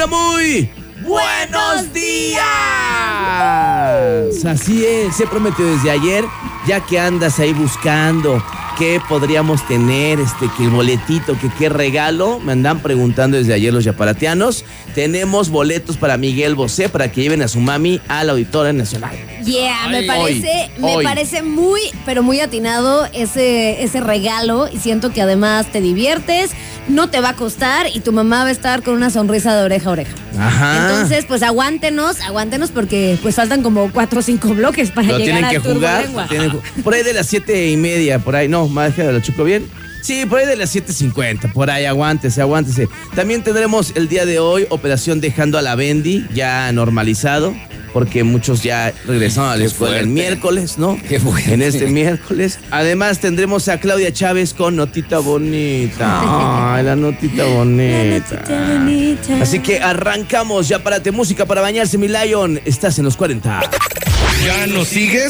pero muy buenos días. Así es, se prometió desde ayer, ya que andas ahí buscando qué podríamos tener, que el boletito, que qué regalo. Me andan preguntando desde ayer los yaparatianos. Tenemos boletos para Miguel Bosé para que lleven a su mami al Auditorio Nacional. Yeah, me parece muy, pero muy atinado ese regalo, y siento que además te diviertes, no te va a costar y tu mamá va a estar con una sonrisa de oreja a oreja. Ajá. Entonces, pues aguántenos porque pues faltan como 4 o 5 bloques para llegar al Turbolengua. Por ahí de las 7:30, por ahí, no, más que lo chuco bien. Sí, por ahí de las 7:50, por ahí, aguántese. También tendremos el día de hoy Operación Dejando a la Bendy, ya normalizado, porque muchos ya regresaron a la escuela el miércoles, ¿no? Qué fuerte. En este miércoles. Además tendremos a Claudia Chávez con Notita Bonita. Ay, la Notita Bonita. Así que arrancamos, ya párate, música para bañarse, mi Lion. Estás en los 40. ¿Ya nos sigues?